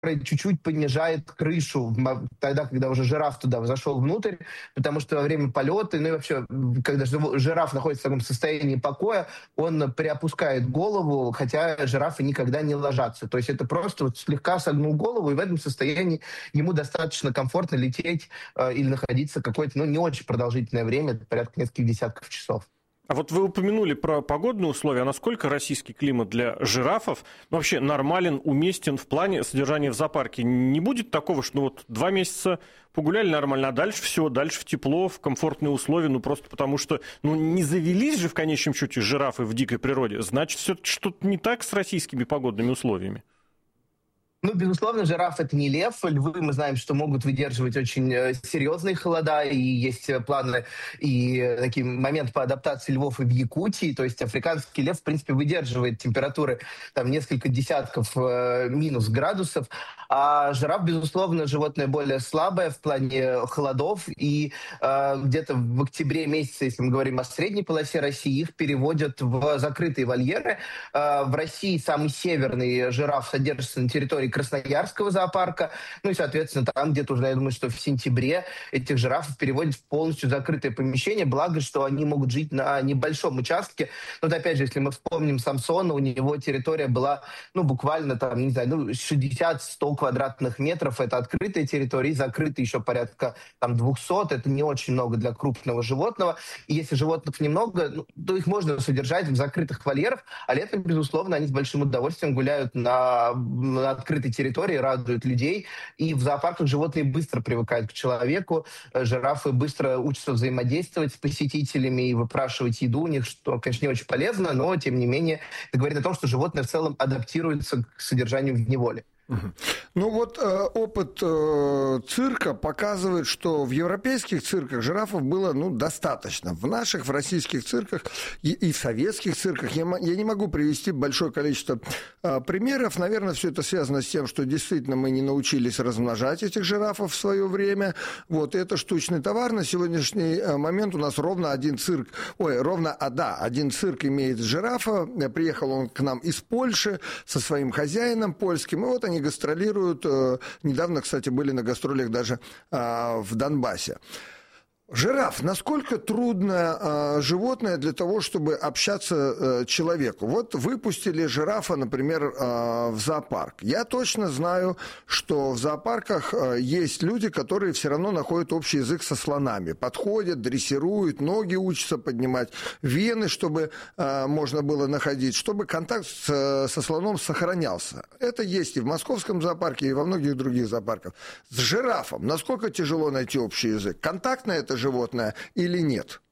чуть-чуть понижает крышу тогда, когда уже жираф туда зашел внутрь, потому что во время полета, ну и вообще, когда жираф находится в таком состоянии покоя, он приопускает голову, хотя жирафы никогда не ложатся. То есть это просто вот слегка согнул голову, и в этом состоянии ему достаточно комфортно лететь или находиться какое-то, ну, не очень продолжительное время, порядка нескольких десятков часов. А вот вы упомянули про погодные условия. А насколько российский климат для жирафов вообще нормален, уместен в плане содержания в зоопарке? Не будет такого, что ну вот 2 месяца погуляли нормально, а дальше все, дальше в тепло, в комфортные условия, ну просто потому что ну не завелись же в конечном счете жирафы в дикой природе. Значит, все-таки что-то не так с российскими погодными условиями. Ну, безусловно, жираф — это не лев. Львы, мы знаем, что могут выдерживать очень серьезные холода, и есть планы и такие моменты по адаптации львов и в Якутии. То есть африканский лев, в принципе, выдерживает температуры там несколько десятков минус градусов. А жираф, безусловно, животное более слабое в плане холодов. И где-то в октябре месяце, если мы говорим о средней полосе России, их переводят в закрытые вольеры. В России самый северный жираф содержится на территории Красноярского зоопарка. Ну и, соответственно, там где-то уже, я думаю, что в сентябре этих жирафов переводят в полностью закрытое помещение. Благо, что они могут жить на небольшом участке. Но вот опять же, если мы вспомним Самсона, у него территория была, ну, буквально там, не знаю, ну, 60-100 квадратных метров. Это открытая территория, и закрытая еще порядка там 200. Это не очень много для крупного животного. И если животных немного, ну, то их можно содержать в закрытых вольерах, а летом, безусловно, они с большим удовольствием гуляют на открытой территории, радуют людей. И в зоопарках животные быстро привыкают к человеку. Жирафы быстро учатся взаимодействовать с посетителями и выпрашивать еду у них, что, конечно, не очень полезно, но, тем не менее, это говорит о том, что животное в целом адаптируется к содержанию в неволе. Ну вот опыт цирка показывает, что в европейских цирках жирафов было достаточно. В наших, в российских цирках и в советских цирках я не могу привести большое количество примеров. Наверное, все это связано с тем, что действительно мы не научились размножать этих жирафов в свое время. Вот это штучный товар. На сегодняшний момент у нас ровно один цирк имеет жирафа. Приехал он к нам из Польши со своим хозяином польским. И вот они гастролируют. Недавно, кстати, были на гастролях даже в Донбассе. Жираф. Насколько трудное животное для того, чтобы общаться человеку? Вот выпустили жирафа, например, в зоопарк. Я точно знаю, что в зоопарках есть люди, которые все равно находят общий язык со слонами. Подходят, дрессируют, ноги учатся поднимать, вены, чтобы можно было находить, чтобы контакт со слоном сохранялся. Это есть и в московском зоопарке, и во многих других зоопарках. С жирафом насколько тяжело найти общий язык? Контактное это животное или нет?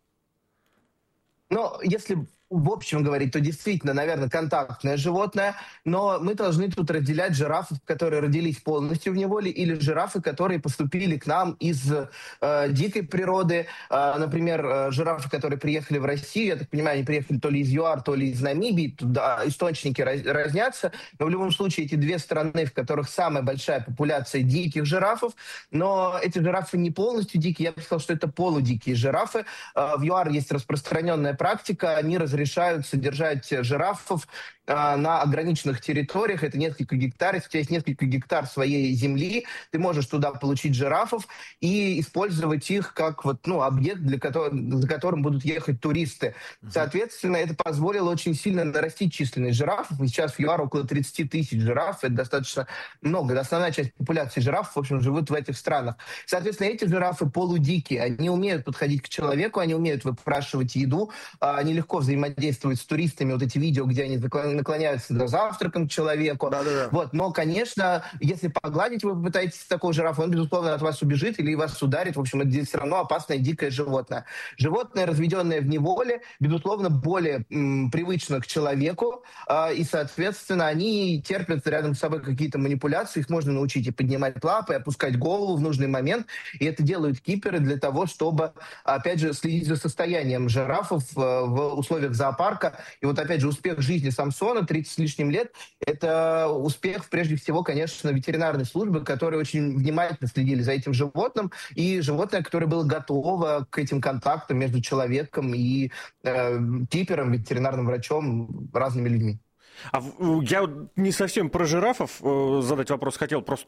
Но если в общем говорить, то действительно, наверное, контактное животное, но мы должны тут разделять жирафов, которые родились полностью в неволе, или жирафы, которые поступили к нам из дикой природы. Например, жирафы, которые приехали в Россию, я так понимаю, они приехали то ли из ЮАР, то ли из Намибии, туда источники разнятся, но в любом случае эти две страны, в которых самая большая популяция диких жирафов, но эти жирафы не полностью дикие, я бы сказал, что это полудикие жирафы. В ЮАР есть распространенная практика, они разрешают содержать жирафов на ограниченных территориях, это несколько гектаров, если у тебя есть несколько гектар своей земли, ты можешь туда получить жирафов и использовать их как объект, за которым будут ехать туристы. Соответственно, это позволило очень сильно нарастить численность жирафов. Сейчас в ЮАР около 30 тысяч жирафов, это достаточно много. Основная часть популяции жирафов, в общем, живут в этих странах. Соответственно, эти жирафы полудикие, они умеют подходить к человеку, они умеют выпрашивать еду, они легко взаимодействуют с туристами. Вот эти видео, где они наклоняются за завтраком к человеку. Да-да-да. Вот. Но, конечно, если погладить вы попытаетесь такого жирафа, он, безусловно, от вас убежит или вас ударит. В общем, это все равно опасное дикое животное. Животное, разведенное в неволе, безусловно, более привычно к человеку, и, соответственно, они терпят рядом с собой какие-то манипуляции. Их можно научить и поднимать лапы, и опускать голову в нужный момент. И это делают киперы для того, чтобы, опять же, следить за состоянием жирафов в условиях зоопарка. И вот, опять же, успех жизни Самсона 30 с лишним лет, это успех, прежде всего, конечно, ветеринарной службы, которые очень внимательно следили за этим животным, и животное, которое было готово к этим контактам между человеком и кипером, ветеринарным врачом, разными людьми. Я не совсем про жирафов задать вопрос хотел, просто